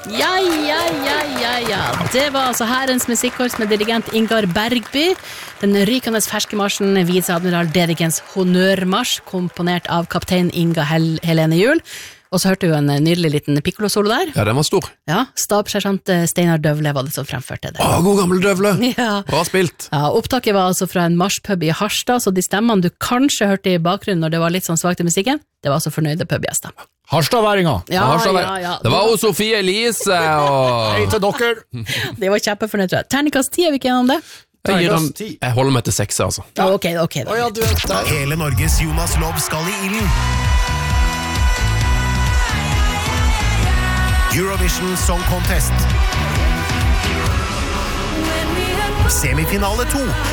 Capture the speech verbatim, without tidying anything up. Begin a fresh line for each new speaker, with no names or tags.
Ja, ja, ja, ja, ja. Det var altså Herrens musikkkorps med dirigent Ingar Bergby. Den rykende ferske marsjen Viseadmiral Dedigens Honørmarsj, komponert av kaptein Inga Hel Helene Juel. Og så hørte vi en nydelig liten piccolo-solo der.
Ja, den var stor.
Ja, stabssersjant Steinar Døvle var det som fremførte det.
Å, god gammel Døvle.
Ja.
Bra spilt.
Ja, opptaket var altså fra en marspub i Harstad, så de stemmene du kanskje hørte i bakgrunnen når det var litt sånn svagt i musikken, det var altså fornøyde pubgjester.
Harstadværinga.
Ja,
Harstad,
ja, ja.
Det var jo Sofie Elise og...
Hei til dere.
Det var kjempefornøyd, tror jeg. Terningkast ti, er vi ikke gjennom det?
Jeg, gir dem,
Terningkast ti.
jeg holder meg til sekser, altså.
Ja, ok, ok.
Å ja, du vet det.
Hele Norges Jonas Lov skal i ilden. Eurovision Song Contest. Semifinale to.